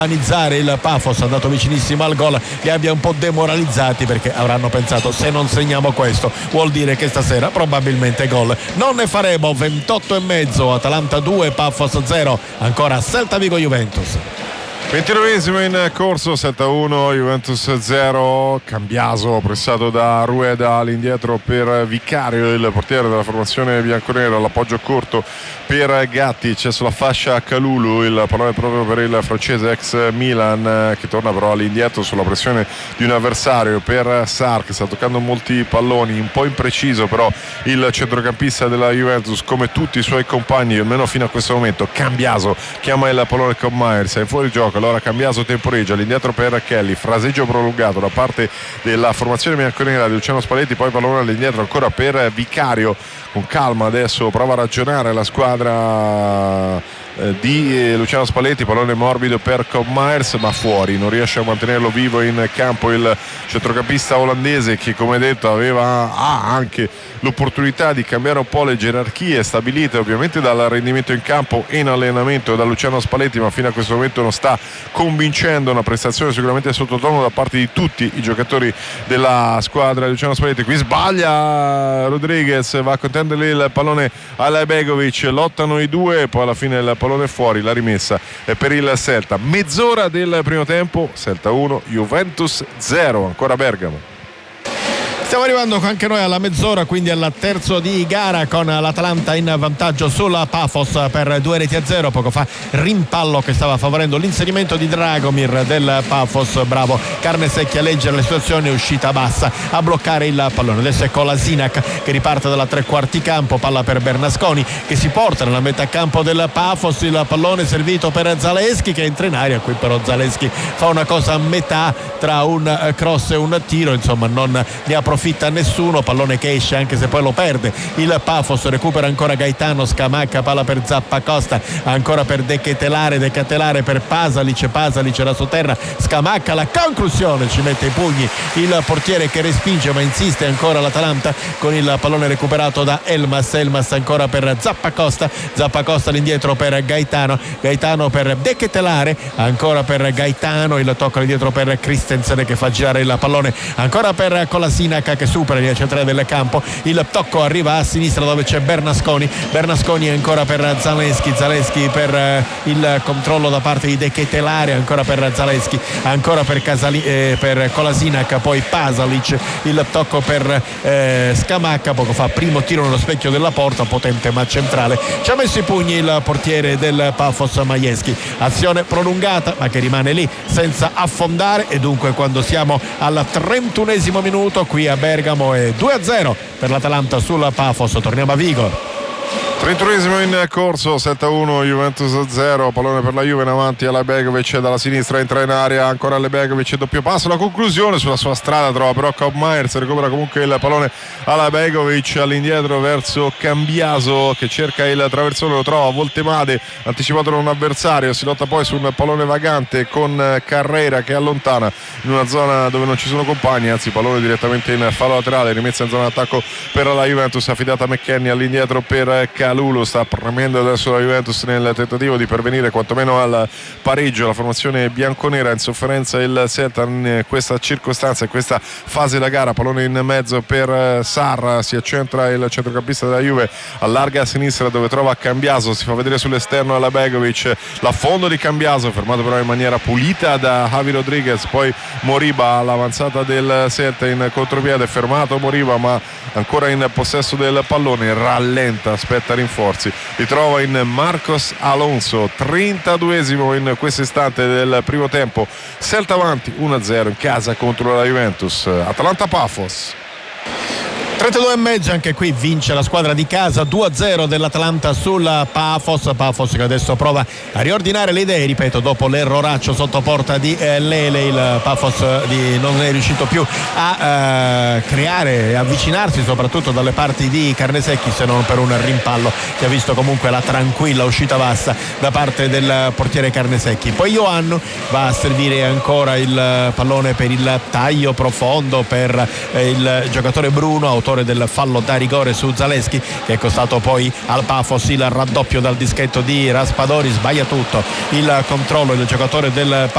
il Pafos, è andato vicinissimo al gol, li abbia un po' demoralizzati, perché avranno pensato: se non segniamo questo vuol dire che stasera probabilmente gol non ne faremo. 28,5, Atalanta 2 Pafos 0, ancora Celta Vigo Juventus. 29esimo in corso, 7-1 Juventus 0. Cambiaso pressato da Rueda all'indietro per Vicario, il portiere della formazione bianconera. L'appoggio corto per Gatti, c'è sulla fascia Kalulu, il pallone proprio per il francese ex Milan, che torna però all'indietro sulla pressione di un avversario per Sarr, che sta toccando molti palloni, un po' impreciso però il centrocampista della Juventus, come tutti i suoi compagni almeno fino a questo momento. Cambiaso chiama il pallone con Myers, è fuori gioco. Allora Cambiaso temporeggia all'indietro per Kelly, fraseggio prolungato da parte della formazione bianconera di Luciano Spalletti, poi pallone all'indietro ancora per Vicario. Con calma adesso prova a ragionare la squadra di Luciano Spalletti, pallone morbido per Cobb Myers, ma fuori, non riesce a mantenerlo vivo in campo il centrocampista olandese, che come detto ha anche l'opportunità di cambiare un po' le gerarchie stabilite ovviamente dal rendimento in campo e in allenamento da Luciano Spalletti, ma fino a questo momento non sta convincendo. Una prestazione sicuramente sottotono da parte di tutti i giocatori della squadra di Luciano Spalletti. Qui sbaglia Rodriguez, va a contendere il pallone alla Begovic, lottano i due, poi alla fine il pallone fuori, la rimessa è per il Celta. Mezz'ora del primo tempo, Celta 1 Juventus 0, ancora Bergamo. Stiamo arrivando anche noi alla mezz'ora, quindi al terzo di gara, con l'Atalanta in vantaggio sulla Pafos per 2-0. Poco fa rimpallo che stava favorendo l'inserimento di Dragomir del Pafos. Bravo Carnesecchi a leggere le situazioni, uscita bassa a bloccare il pallone. Adesso è Kolasinac che riparte dalla tre quarti campo, palla per Bernasconi che si porta nella metà campo del Pafos. Il pallone servito per Zalewski che entra in aria. Qui però Zalewski fa una cosa a metà tra un cross e un tiro, insomma non ne approfitta nessuno. Pallone che esce anche se poi lo perde il Pafos. Recupera ancora Gaetano Scamacca, palla per Zappacosta, ancora per De Ketelare per Pasalic era sotterra. Scamacca, la conclusione, ci mette i pugni il portiere che respinge, ma insiste ancora l'Atalanta con il pallone recuperato da Elmas ancora per Zappacosta all'indietro per Gaetano per De Ketelare, ancora per Gaetano, il tocco all'indietro per Christensen che fa girare il pallone ancora per Kolasinac che supera la linea centrale del campo. Il tocco arriva a sinistra dove c'è Bernasconi ancora per Zalewski per il controllo da parte di De Ketelare, ancora per Zalewski, ancora per Kolasinac, poi Pasalic, il tocco per Scamacca. Poco fa primo tiro nello specchio della porta, potente ma centrale, ci ha messo i pugni il portiere del Pafos Majewski. Azione prolungata ma che rimane lì senza affondare, e dunque quando siamo al 31esimo minuto qui a Bergamo è 2-0 per l'Atalanta sulla Pafos. Torniamo a Vigo. 31esimo in corso, 7-1 Juventus 0, pallone per la Juve in avanti alla Begovic, dalla sinistra entra in area, ancora alle Begovic, doppio passo, la conclusione sulla sua strada trova però Cobb Myers, recupera comunque il pallone alla Begovic, all'indietro verso Cambiaso che cerca il traversone, lo trova Voltemade, anticipato da un avversario, si lotta poi su un pallone vagante con Carrera che allontana in una zona dove non ci sono compagni, anzi pallone direttamente in fallo laterale, rimessa in zona d'attacco per la Juventus, affidata a McKennie, all'indietro per Kalulu, sta premendo adesso la Juventus nel tentativo di pervenire quantomeno al pareggio. La formazione bianconera in sofferenza il Celta in questa circostanza, in questa fase da gara. Pallone in mezzo per Sarr, si accentra il centrocampista della Juve, allarga a sinistra dove trova Cambiaso, si fa vedere sull'esterno alla Begovic, l'affondo di Cambiaso fermato però in maniera pulita da Javi Rodriguez, poi Moriba all'avanzata del Celta in contropiede, fermato Moriba ma ancora in possesso del pallone, rallenta, aspetta rinforzi, ritrova in Marcos Alonso. 32esimo in questo istante del primo tempo, Celta avanti 1-0 in casa contro la Juventus. Atalanta Pafos. 32,5, anche qui vince la squadra di casa, 2-0 dell'Atalanta sulla Pafos che adesso prova a riordinare le idee, ripeto, dopo l'erroraccio sotto porta di Lele. Il Pafos non è riuscito più a creare e avvicinarsi soprattutto dalle parti di Carnesecchi, se non per un rimpallo che ha visto comunque la tranquilla uscita bassa da parte del portiere Carnesecchi. Poi Ioannou va a servire ancora il pallone per il taglio profondo per il giocatore Bruno, autore del fallo da rigore su Zalewski, che è costato poi al Pafos il raddoppio dal dischetto di Raspadori. Sbaglia tutto il controllo del giocatore del